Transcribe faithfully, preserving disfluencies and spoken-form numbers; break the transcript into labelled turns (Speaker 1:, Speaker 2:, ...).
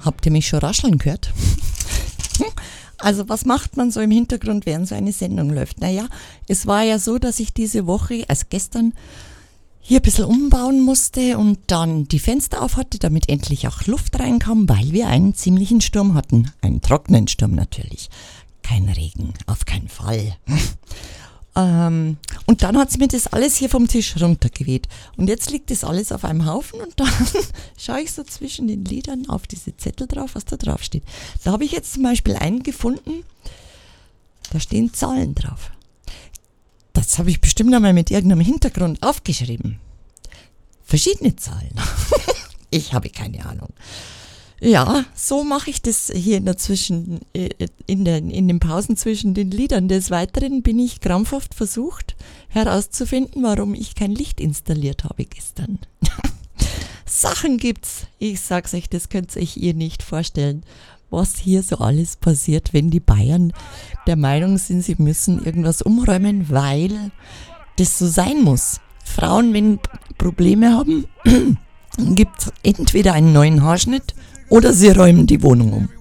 Speaker 1: Habt ihr mich schon rascheln gehört? Also was macht man so im Hintergrund, während so eine Sendung läuft? Naja, es war ja so, dass ich diese Woche, also gestern, hier ein bisschen umbauen musste und dann die Fenster auf hatte, damit endlich auch Luft reinkam, weil wir einen ziemlichen Sturm hatten. Einen trockenen Sturm natürlich. Kein Regen, auf keinen Fall. ähm, und dann hat es mir das alles hier vom Tisch runtergeweht. Und jetzt liegt das alles auf einem Haufen und dann schaue ich so zwischen den Liedern auf diese Zettel drauf, was da drauf steht. Da habe ich jetzt zum Beispiel einen gefunden, da stehen Zahlen drauf. Das habe ich bestimmt einmal mit irgendeinem Hintergrund aufgeschrieben. Verschiedene Zahlen. Ich habe keine Ahnung. Ja, so mache ich das hier in, der Zwischen, in, den, in den Pausen zwischen den Liedern. Des Weiteren bin ich krampfhaft versucht herauszufinden, warum ich kein Licht installiert habe gestern. Sachen gibt's. Ich sag's euch, das könnt ihr euch ihr nicht vorstellen, was hier so alles passiert, wenn die Bayern der Meinung sind, sie müssen irgendwas umräumen, weil das so sein muss. Frauen, wenn Probleme haben, gibt es entweder einen neuen Haarschnitt oder sie räumen die Wohnung um.